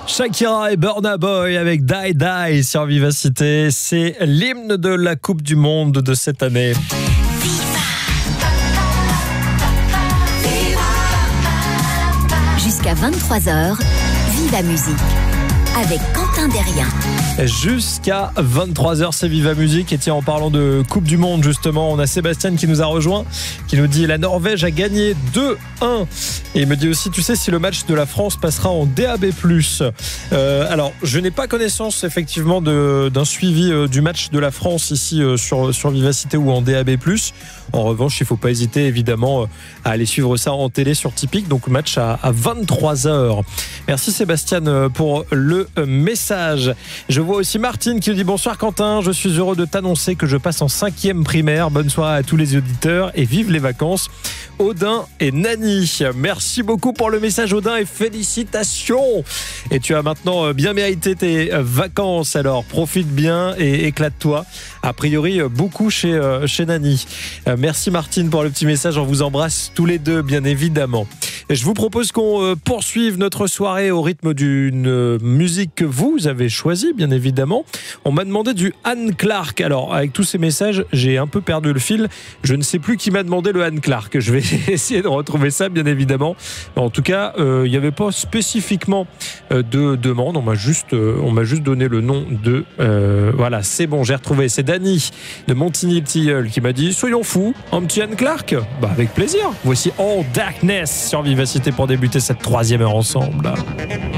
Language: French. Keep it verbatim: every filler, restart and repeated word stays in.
Shakira et Burna Boy avec Die Die sur Vivacité. C'est l'hymne de la Coupe du Monde de cette année. Jusqu'à vingt-trois heures, Viva Musique avec Quentin Derrien. Jusqu'à vingt-trois heures, c'est Viva Musique. Et tiens, en parlant de Coupe du Monde, justement, on a Sébastien qui nous a rejoint, qui nous dit la Norvège a gagné deux un. Et il me dit aussi, tu sais si le match de la France passera en D A B plus. Euh, alors, je n'ai pas connaissance effectivement de, d'un suivi euh, du match de la France ici euh, sur, sur Vivacité ou en D A B plus. En revanche, il ne faut pas hésiter évidemment à aller suivre ça en télé sur Tipeee. Donc match à, à vingt-trois heures. Merci Sébastien pour le message. Je vois aussi Martine qui nous dit bonsoir Quentin, je suis heureux de t'annoncer que je passe en cinquième primaire. Bonne soirée à tous les auditeurs et vive les vacances. Odin et Nani. Merci beaucoup pour le message Odin et félicitations. Et tu as maintenant bien mérité tes vacances. Alors profite bien et éclate-toi. A priori beaucoup chez, chez Nani. Merci Martine pour le petit message. On vous embrasse tous les deux bien évidemment. Et je vous propose qu'on poursuive notre soirée au rythme d'une musique que vous avez choisie, bien évidemment. On m'a demandé du Anne Clark. Alors, avec tous ces messages, j'ai un peu perdu le fil. Je ne sais plus qui m'a demandé le Anne Clark. Je vais essayer de retrouver ça, bien évidemment. En tout cas, euh, il n'y avait pas spécifiquement euh, de demande. On m'a juste, euh, on m'a juste donné le nom de... Euh, voilà, c'est bon, j'ai retrouvé. C'est Dany de Montigny-le-Tilleul qui m'a dit « Soyons fous, un petit Anne Clark ?» Bah, avec plaisir. Voici All Darkness sur Vivacité pour débuter cette troisième heure ensemble.